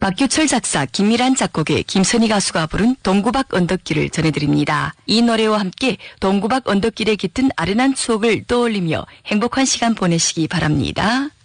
박규철 작사, 김미란 작곡의 김선희 가수가 부른 동구박 언덕길을 전해드립니다. 이 노래와 함께 동구박 언덕길에 깃든 아련한 추억을 떠올리며 행복한 시간 보내시기 바랍니다.